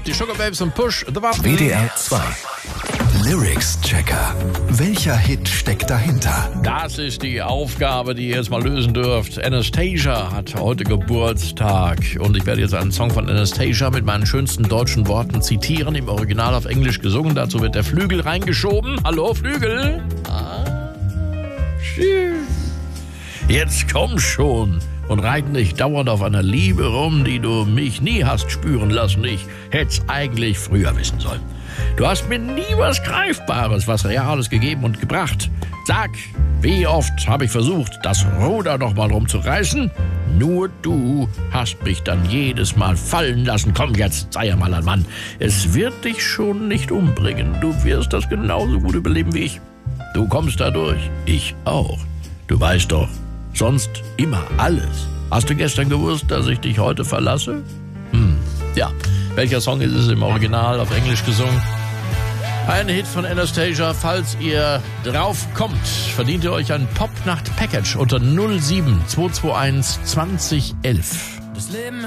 die Sugar Babes und Push the Button. WDR 2. Lyrics Checker. Welcher Hit steckt dahinter? Das ist die Aufgabe, die ihr jetzt mal lösen dürft. Anastasia hat heute Geburtstag und ich werde jetzt einen Song von Anastasia mit meinen schönsten deutschen Worten zitieren, im Original auf Englisch gesungen. Dazu wird der Flügel reingeschoben. Hallo Flügel. Jetzt komm schon und reit nicht dauernd auf einer Liebe rum, die du mich nie hast spüren lassen. Ich hätt's eigentlich früher wissen sollen. Du hast mir nie was Greifbares, was Reales gegeben und gebracht. Sag, wie oft habe ich versucht, das Ruder noch mal rumzureißen? Nur du hast mich dann jedes Mal fallen lassen. Komm jetzt, sei ja mal ein Mann. Es wird dich schon nicht umbringen. Du wirst das genauso gut überleben wie ich. Du kommst da durch. Ich auch. Du weißt doch, sonst immer alles. Hast du gestern gewusst, dass ich dich heute verlasse? Ja. Welcher Song ist es im Original auf Englisch gesungen? Ein Hit von Anastasia. Falls ihr drauf kommt, verdient ihr euch ein Pop-Nacht-Package unter 07 221 2011.